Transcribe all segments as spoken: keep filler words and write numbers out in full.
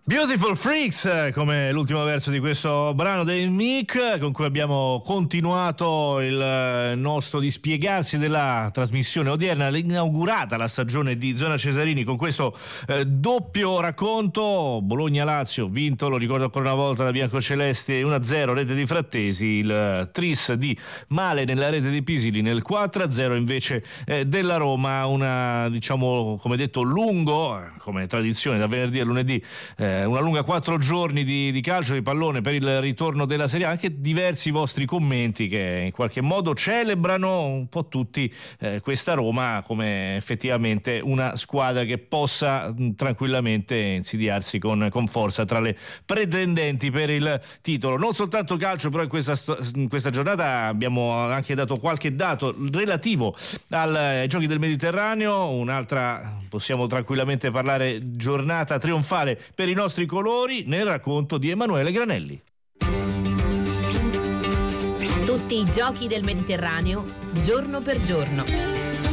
Beautiful Freaks, come l'ultimo verso di questo brano dei Mick, con cui abbiamo continuato il nostro dispiegarsi della trasmissione odierna, inaugurata la stagione di Zona Cesarini con questo eh, doppio racconto. Bologna-Lazio vinto, lo ricordo ancora una volta, da biancocelesti uno a zero, rete di Frattesi, il tris di Male nella rete di Pisili nel quattro a zero invece eh, della Roma. Una, diciamo, come detto, lungo, come tradizione da venerdì a lunedì, eh, una lunga quattro giorni di, di calcio, di pallone per il ritorno della Serie A. Anche diversi vostri commenti che in qualche modo celebrano un po' tutti eh, questa Roma come effettivamente una squadra che possa mh, tranquillamente insidiarsi con, con forza tra le pretendenti per il titolo. Non soltanto calcio, però in questa, in questa giornata abbiamo anche dato qualche dato relativo al, ai Giochi del Mediterraneo. Un'altra, possiamo tranquillamente parlare, giornata trionfale per i nostri colori, nel racconto di Emanuele Granelli. Tutti i Giochi del Mediterraneo, giorno per giorno.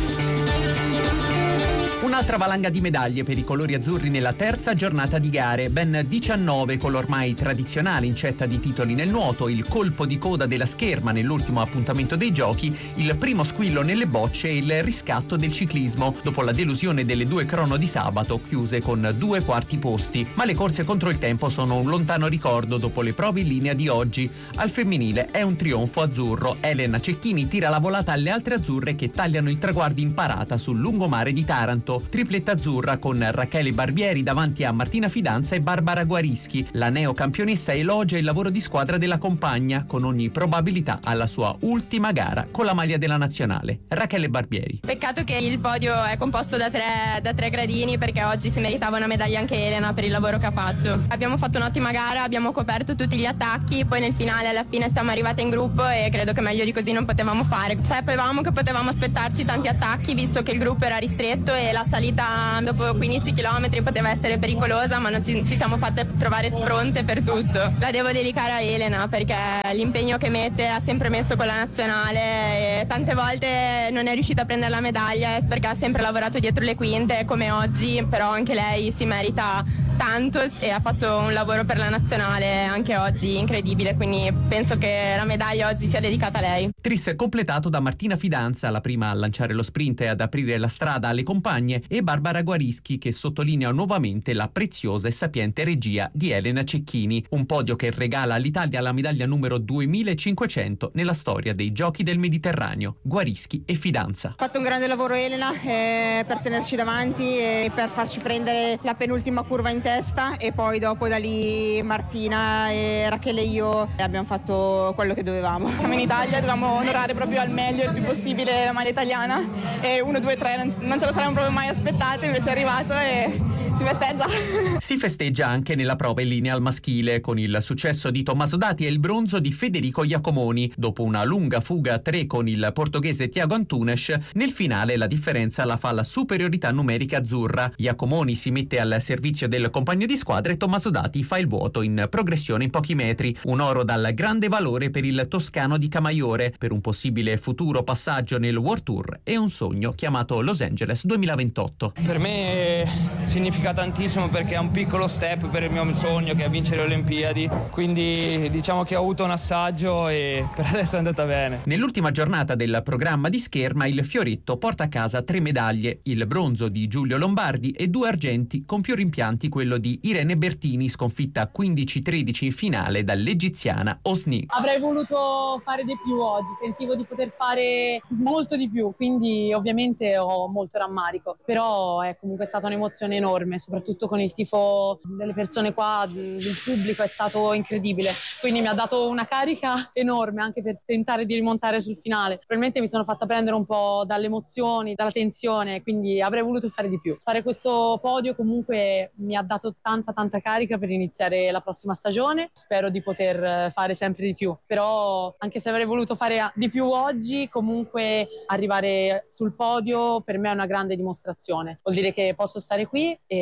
Un'altra valanga di medaglie per i colori azzurri nella terza giornata di gare, ben diciannove con l'ormai tradizionale incetta di titoli nel nuoto, il colpo di coda della scherma nell'ultimo appuntamento dei giochi, il primo squillo nelle bocce e il riscatto del ciclismo, dopo la delusione delle due crono di sabato chiuse con due quarti posti. Ma le corse contro il tempo sono un lontano ricordo dopo le prove in linea di oggi. Al femminile è un trionfo azzurro. Elena Cecchini tira la volata alle altre azzurre che tagliano il traguardo in parata sul lungomare di Taranto. Tripletta azzurra con Rachele Barbieri davanti a Martina Fidanza e Barbara Guarischi. La neocampionessa elogia il lavoro di squadra della compagna, con ogni probabilità alla sua ultima gara con la maglia della nazionale. Rachele Barbieri. Peccato che il podio è composto da tre, da tre gradini, perché oggi si meritava una medaglia anche Elena per il lavoro che ha fatto. Abbiamo fatto un'ottima gara, abbiamo coperto tutti gli attacchi, poi nel finale alla fine siamo arrivate in gruppo e credo che meglio di così non potevamo fare. Sapevamo che potevamo aspettarci tanti attacchi visto che il gruppo era ristretto e la salita dopo quindici chilometri poteva essere pericolosa, ma non ci, ci siamo fatte trovare pronte per tutto. La devo dedicare a Elena perché l'impegno che mette ha sempre messo con la nazionale e tante volte non è riuscita a prendere la medaglia perché ha sempre lavorato dietro le quinte come oggi, però anche lei si merita tanto e ha fatto un lavoro per la nazionale anche oggi incredibile, quindi penso che la medaglia oggi sia dedicata a lei. Tris completato da Martina Fidanza, la prima a lanciare lo sprint e ad aprire la strada alle compagne, e Barbara Guarischi che sottolinea nuovamente la preziosa e sapiente regia di Elena Cecchini, un podio che regala all'Italia la medaglia numero duemilacinquecento nella storia dei Giochi del Mediterraneo. Guarischi e Fidanza. Ha fatto un grande lavoro Elena eh, per tenerci davanti e per farci prendere la penultima curva in testa, e poi dopo da lì Martina e Rachele e io abbiamo fatto quello che dovevamo. Siamo in Italia, dobbiamo onorare proprio al meglio, il più possibile, la maglia italiana, e uno, due, tre non, non ce lo saremmo proprio mai aspettato, invece è arrivato e si festeggia. Si festeggia anche nella prova in linea al maschile con il successo di Tommaso Dati e il bronzo di Federico Iacomoni. Dopo una lunga fuga a tre con il portoghese Thiago Antunes, nel finale la differenza la fa la superiorità numerica azzurra. Iacomoni si mette al servizio del compagno di squadra e Tommaso Dati fa il vuoto in progressione in pochi metri. Un oro dal grande valore per il toscano di Camaiore, per un possibile futuro passaggio nel World Tour e un sogno chiamato Los Angeles duemilaventotto. Per me significa tantissimo perché è un piccolo step per il mio sogno, che è vincere le Olimpiadi, quindi diciamo che ho avuto un assaggio e per adesso è andata bene. Nell'ultima giornata del programma di scherma il Fioretto porta a casa tre medaglie, il bronzo di Giulio Lombardi e due argenti, con più rimpianti quello di Irene Bertini, sconfitta quindici tredici in finale dall'egiziana Osni. Avrei voluto fare di più oggi, sentivo di poter fare molto di più, quindi ovviamente ho molto rammarico, però è comunque stata un'emozione enorme, soprattutto con il tifo delle persone qua, del pubblico, è stato incredibile, quindi mi ha dato una carica enorme anche per tentare di rimontare sul finale. Probabilmente mi sono fatta prendere un po' dalle emozioni, dalla tensione, quindi avrei voluto fare di più. Fare questo podio comunque mi ha dato tanta tanta carica per iniziare la prossima stagione, spero di poter fare sempre di più, però anche se avrei voluto fare di più oggi, comunque arrivare sul podio per me è una grande dimostrazione, vuol dire che posso stare qui e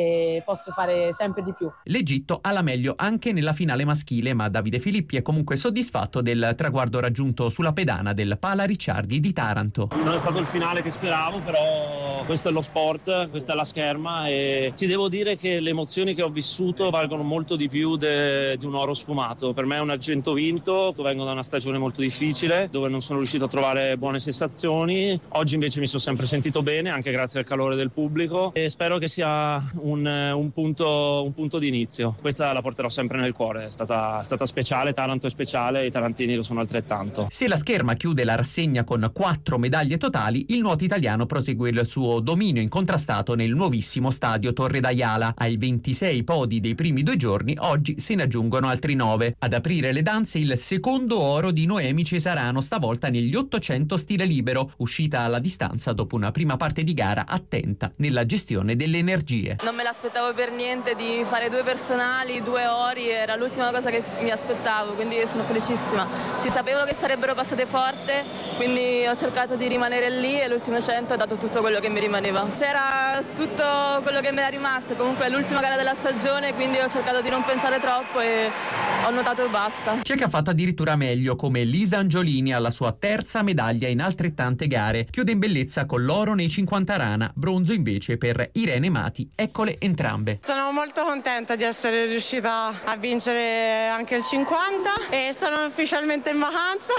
e posso fare sempre di più. L'Egitto ha la meglio anche nella finale maschile, ma Davide Filippi è comunque soddisfatto del traguardo raggiunto sulla pedana del Pala Ricciardi di Taranto. Non è stato il finale che speravo, però questo è lo sport, questa è la scherma e ti devo dire che le emozioni che ho vissuto valgono molto di più de, di un oro sfumato. Per me è un argento vinto, vengo da una stagione molto difficile dove non sono riuscito a trovare buone sensazioni. Oggi invece mi sono sempre sentito bene, anche grazie al calore del pubblico, e spero che sia un, un, punto, un punto di inizio. Questa la porterò sempre nel cuore, è stata, è stata speciale, Taranto è speciale, i tarantini lo sono altrettanto. Se la scherma chiude la rassegna con quattro medaglie totali, il nuoto italiano prosegue il suo dominio incontrastato nel nuovissimo stadio Torre d'Aiala. Ai ventisei podi dei primi due giorni, oggi se ne aggiungono altri nove. Ad aprire le danze il secondo oro di Noemi Cesarano, stavolta negli ottocento stile libero, uscita alla distanza dopo una prima parte di gara attenta nella gestione delle energie. Non me l'aspettavo per niente di fare due personali, due ori, era l'ultima cosa che mi aspettavo, quindi sono felicissima. Si sapevo che sarebbero passate forte, quindi ho cercato di rimanere lì e l'ultimo cento ho dato tutto quello che mi rimaneva. C'era tutto quello che mi era rimasto, comunque è l'ultima gara della stagione, quindi ho cercato di non pensare troppo e ho notato e basta. C'è chi ha fatto addirittura meglio, come Lisa Angiolini alla sua terza medaglia in altrettante gare. Chiude in bellezza con l'oro nei cinquanta rana, bronzo invece per Irene Mati. Eccole entrambe. Sono molto contenta di essere riuscita a vincere anche il cinquanta e sono ufficialmente in vacanza.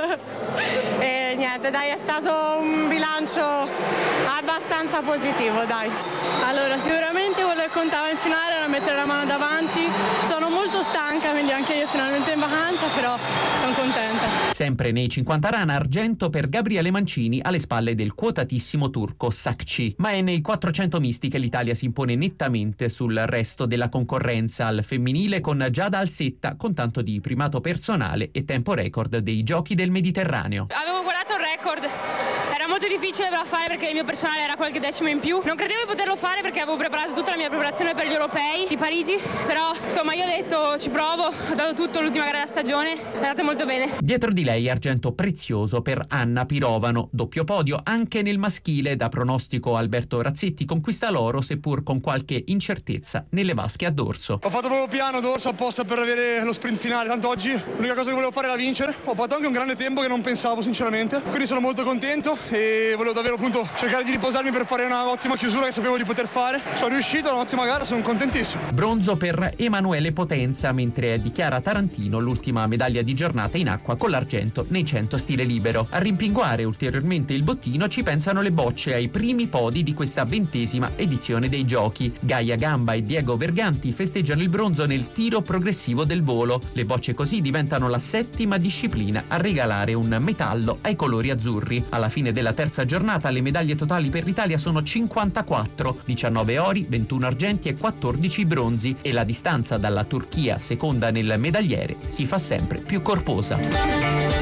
E niente, dai, è stato un bilancio abbastanza positivo, dai. Allora, sicuramente quello che contava in finale era mettere la mano davanti. Sono molto stanca, quindi anche io finalmente in vacanza, però sono contenta. Sempre nei cinquanta rana, argento per Gabriele Mancini alle spalle del quotatissimo turco Sakci. Ma è nei quattrocento misti che l'Italia si impone nettamente sul resto della concorrenza, al femminile con Giada Alsetta con tanto di primato personale e tempo record dei Giochi del Mediterraneo. Avevo guardato il record, era molto difficile da fare perché il mio personale era qualche decimo in più. Non credevo di poterlo fare perché avevo preparato tutta la mia preparazione per gli europei di Parigi, però insomma io ho detto ci provo, ho dato tutto l'ultima gara della stagione, è andata molto bene. Dietro di lei argento prezioso per Anna Pirovano, doppio podio anche nel maschile. Da pronostico Alberto Razzetti conquista l'oro, seppur con qualche incertezza nelle vasche a dorso. Ho fatto proprio piano dorso apposta per avere lo sprint finale, tanto oggi l'unica cosa che volevo fare era vincere. Ho fatto anche un grande tempo che non pensavo sinceramente, quindi sono molto contento e volevo davvero appunto cercare di riposarmi per fare una ottima chiusura che sapevo di poter fare. Sono riuscito, è un'ottima gara, sono contentissimo. Bronzo per Emanuele Potenza, mentre dichiara Tarantino l'ultima medaglia di giornata in acqua con l'argento nei cento stile libero. A rimpinguare ulteriormente il bottino ci pensano le bocce ai primi podi di questa ventesima edizione dei Giochi. Gaia Gamba e Diego Verganti festeggiano il bronzo nel tiro progressivo del volo. Le bocce così diventano la settima disciplina a regalare un metallo ai colori azzurri. Alla fine della terza giornata le medaglie totali per l'Italia sono cinquantaquattro, diciannove ori, ventuno argenti e quattordici bronzi, e la distanza dalla Turchia, seconda nel medagliere, si fa sempre più corposa.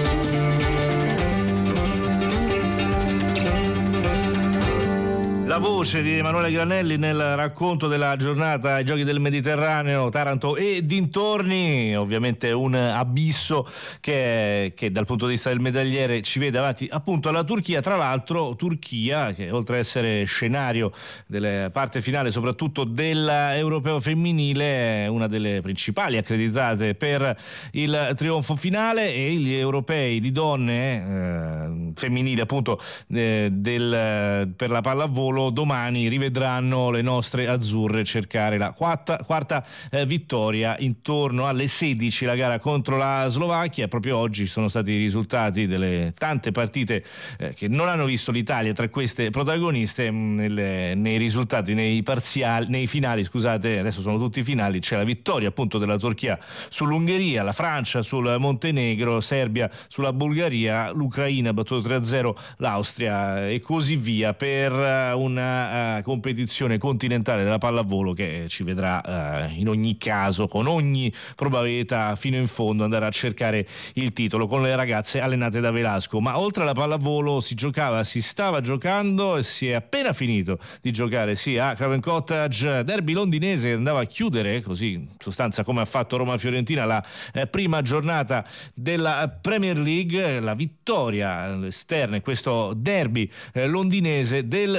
La voce di Emanuele Granelli nel racconto della giornata ai Giochi del Mediterraneo, Taranto e dintorni. Ovviamente un abisso che, che dal punto di vista del medagliere ci vede avanti appunto alla Turchia. Tra l'altro Turchia che oltre a essere scenario delle parte finale soprattutto dell'Europeo femminile è una delle principali accreditate per il trionfo finale, e gli europei di donne eh, femminili appunto eh, del, per la pallavolo domani rivedranno le nostre azzurre cercare la quarta, quarta eh, vittoria. Intorno alle sedici la gara contro la Slovacchia. Proprio oggi sono stati i risultati delle tante partite eh, che non hanno visto l'Italia tra queste protagoniste. Nelle, nei risultati, nei parziali, nei finali, scusate, adesso sono tutti finali. C'è la vittoria appunto della Turchia sull'Ungheria, la Francia sul Montenegro, Serbia sulla Bulgaria, l'Ucraina ha battuto tre a zero l'Austria e così via, per una uh, competizione continentale della pallavolo che ci vedrà uh, in ogni caso, con ogni probabilità, fino in fondo andare a cercare il titolo con le ragazze allenate da Velasco. Ma oltre alla pallavolo si giocava, si stava giocando e si è appena finito di giocare sì a Craven Cottage, derby londinese che andava a chiudere così in sostanza come ha fatto Roma-Fiorentina la eh, prima giornata della Premier League. La vittoria all'esterno, questo derby eh, londinese del Chelsea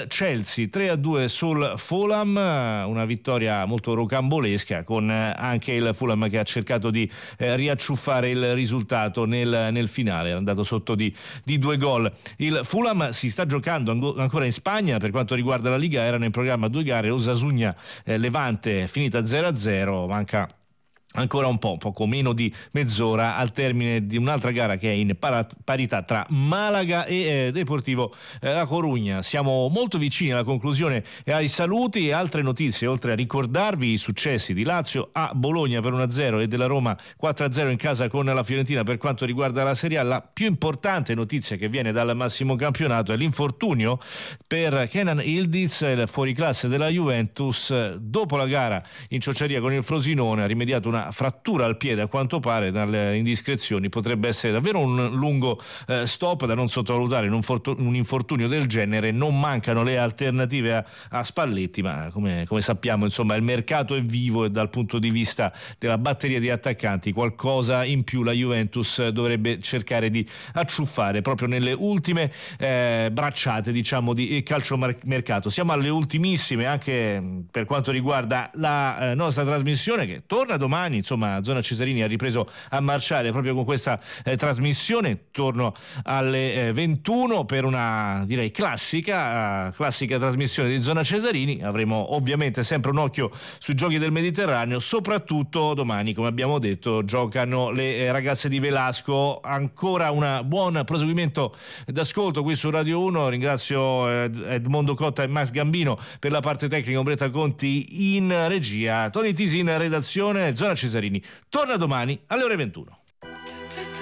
Chelsea, tre a due sul Fulham, una vittoria molto rocambolesca, con anche il Fulham che ha cercato di eh, riacciuffare il risultato nel, nel finale, è andato sotto di, di due gol. Il Fulham si sta giocando ancora in Spagna. Per quanto riguarda la Liga, erano in programma due gare, Osasuna eh, Levante finita zero a zero, manca ancora un po', poco meno di mezz'ora al termine di un'altra gara che è in parat- parità tra Malaga e eh, Deportivo eh, La Corugna. Siamo molto vicini alla conclusione e ai saluti. E altre notizie, oltre a ricordarvi i successi di Lazio a Bologna per uno a zero e della Roma quattro a zero in casa con la Fiorentina per quanto riguarda la Serie A, la più importante notizia che viene dal massimo campionato è l'infortunio per Kenan Yildiz, il fuoriclasse della Juventus. Dopo la gara in ciociaria con il Frosinone ha rimediato una frattura al piede, a quanto pare dalle indiscrezioni potrebbe essere davvero un lungo eh, stop da non sottovalutare in un, fortu- un infortunio del genere. Non mancano le alternative a, a Spalletti, ma come, come sappiamo insomma il mercato è vivo e dal punto di vista della batteria di attaccanti qualcosa in più la Juventus dovrebbe cercare di acciuffare proprio nelle ultime eh, bracciate diciamo di calciomercato. Siamo alle ultimissime anche per quanto riguarda la eh, nostra trasmissione, che torna domani. Insomma, Zona Cesarini ha ripreso a marciare proprio con questa eh, trasmissione, torno alle eh, ventuno per una direi classica eh, classica trasmissione di Zona Cesarini. Avremo ovviamente sempre un occhio sui giochi del Mediterraneo, soprattutto domani, come abbiamo detto, giocano le eh, ragazze di Velasco. Ancora un buon proseguimento d'ascolto qui su Radio uno. Ringrazio eh, Edmondo Cotta e Max Gambino per la parte tecnica, Ombretta Conti in regia, Tony Tisi in redazione. Zona Cesarini torna domani alle ore ventuno.